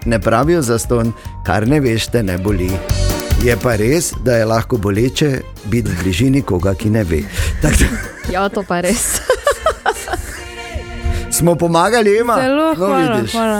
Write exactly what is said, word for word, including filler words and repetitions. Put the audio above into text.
ne pravijo zastonj, kar ne veš, te ne boli. Je pa res, da je lahko boleče biti v bližini koga, ki ne ve. Tak, Ja, to pa res. smo pomagali, Ema? Zelo No, hvala, vidiš. hvala.